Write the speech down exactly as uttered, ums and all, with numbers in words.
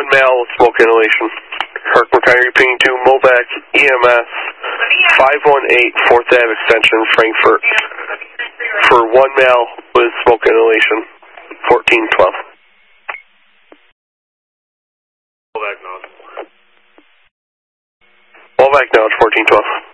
male with smoke inhalation. Herkimer County repeating to Mobac E M S five one eight fourth Ave Extension, Frankfurt, for one male with smoke inhalation, fourteen twelve. Mobac now. Mobac now, fourteen twelve.